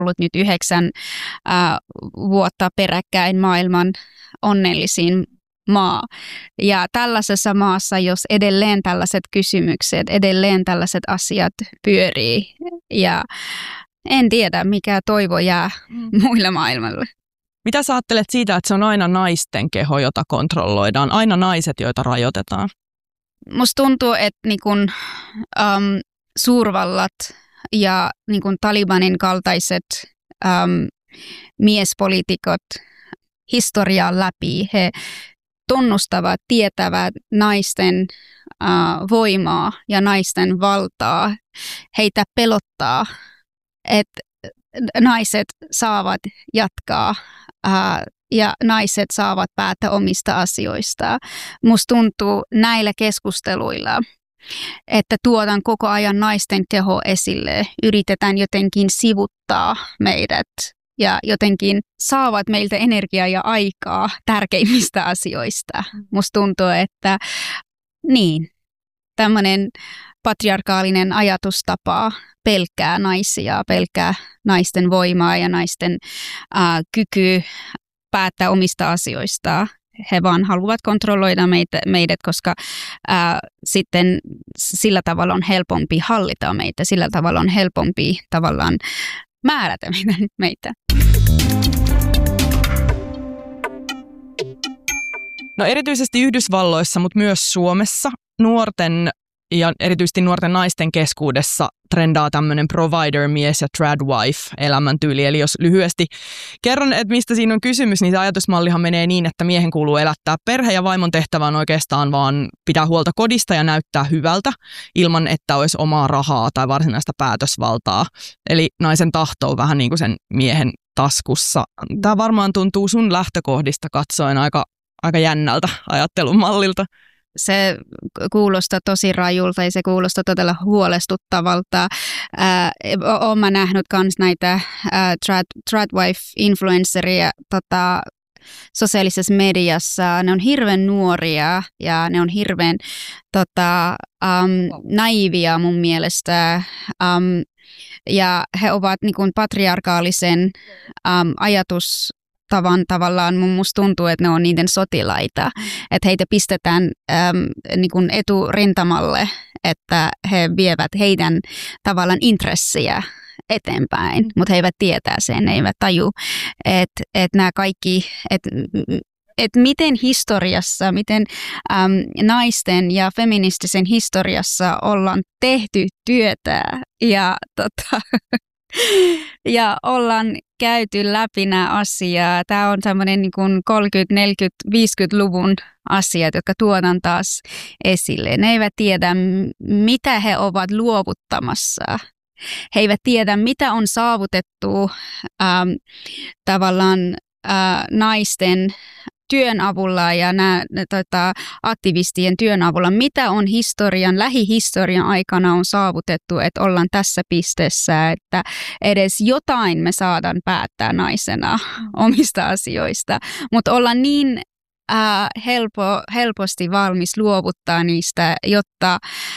ollut nyt 9 vuotta peräkkäin maailman onnellisin maa. Ja tällaisessa maassa, jos edelleen tällaiset kysymykset, edelleen tällaiset asiat pyörii, ja en tiedä, mikä toivo jää muille maailmalle. Mitä sä ajattelet siitä, että se on aina naisten keho, jota kontrolloidaan, aina naiset, joita rajoitetaan? Musta tuntuu, että suurvallat ja Talibanin kaltaiset miespoliitikot historiaa läpi, he tunnustavat, tietävät naisten voimaa ja naisten valtaa. Heitä pelottaa, että naiset saavat jatkaa ja naiset saavat päättää omista asioista. Musta tuntuu näillä keskusteluilla, että tuodaan koko ajan naisten keho esille, yritetään jotenkin sivuttaa meidät ja jotenkin saavat meiltä energiaa ja aikaa tärkeimmistä asioista. Musta tuntuu, että tämmöinen patriarkaalinen ajatustapa pelkää naisia, pelkää naisten voimaa ja naisten kyky päättää omista asioista. He vaan haluavat kontrolloida meidät, koska sitten sillä tavalla on helpompi hallita meitä, sillä tavalla on helpompi tavallaan määrätä meitä. No erityisesti Yhdysvalloissa, mutta myös Suomessa nuorten ja erityisesti nuorten naisten keskuudessa trendaa tämmöinen provider-mies ja tradwife-elämäntyyli. Eli jos lyhyesti kerron, että mistä siinä on kysymys, niin se ajatusmallihan menee niin, että miehen kuuluu elättää perhe ja vaimon tehtävä on oikeastaan vaan pitää huolta kodista ja näyttää hyvältä ilman, että olisi omaa rahaa tai varsinaista päätösvaltaa. Eli naisen tahto on vähän niin kuin sen miehen taskussa. Tämä varmaan tuntuu sun lähtökohdista katsoen aika jännältä ajattelun mallilta. Se kuulostaa tosi rajulta ja se kuulostaa todella huolestuttavalta. Olen mä nähnyt myös näitä tradwife-influenceria sosiaalisessa mediassa. Ne on hirveän nuoria ja ne on hirveän naivia mun mielestä. Ja he ovat niin kuin patriarkaalisen tavallaan musta tuntuu, että ne on niiden sotilaita, että heitä pistetään niin kuin eturintamalle, että he vievät heidän tavallaan intressiä eteenpäin, mutta he eivät tietää sen, he eivät taju, että nämä kaikki, että miten historiassa, miten naisten ja feministisen historiassa ollaan tehty työtä ja ollaan käyty läpi nämä asiaa. Tämä on tämmöinen niin kuin 30, 40, 50-luvun asiat, jotka tuodaan taas esille. Ne eivät tiedä, mitä he ovat luovuttamassa. He eivät tiedä, mitä on saavutettu tavallaan naisten työn avulla ja aktivistien työn avulla, mitä on lähihistorian aikana on saavutettu, että ollaan tässä pisteessä, että edes jotain me saadaan päättää naisena omista asioista, mutta ollaan niin helposti valmis luovuttaa niistä, jotta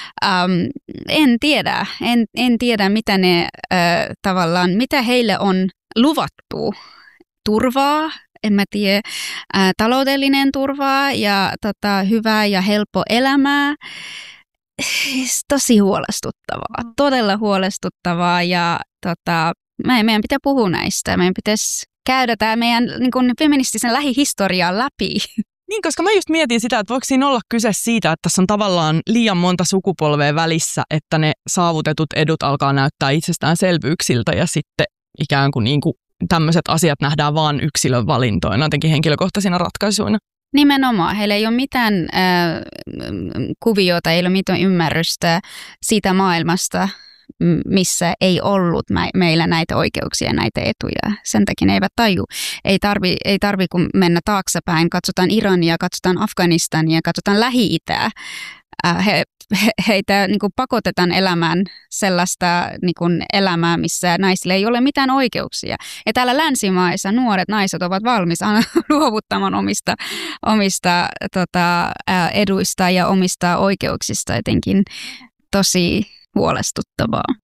en tiedä mitä ne tavallaan, mitä heille on luvattu turvaa. En mä tiedä, taloudellinen turvaa ja hyvää ja helppo elämää. Tosi huolestuttavaa, todella huolestuttavaa ja meidän pitää puhua näistä. Meidän pitäisi käydä tämä meidän niin kuin feministisen lähihistoriaa läpi. Niin, koska mä just mietin sitä, että voiko siinä olla kyse siitä, että tässä on tavallaan liian monta sukupolvea välissä, että ne saavutetut edut alkaa näyttää itsestäänselvyyksiltä ja sitten ikään kuin tämmöiset asiat nähdään vaan yksilön valintoina, jotenkin henkilökohtaisina ratkaisuina. Nimenomaan. Heillä ei ole mitään kuviota, ei ole mitään ymmärrystä siitä maailmasta, missä ei ollut meillä näitä oikeuksia ja näitä etuja. Sen takia ne eivät taju. Ei tarvi kun mennä taaksepäin. Katsotaan Irania, katsotaan Afganistania, katsotaan Lähi-Itää. Heitä niin kuin pakotetaan elämään sellaista niin kuin elämää, missä naisille ei ole mitään oikeuksia. Ja täällä länsimaissa nuoret naiset ovat valmis luovuttamaan omista eduista ja omista oikeuksista, jotenkin tosi huolestuttavaa.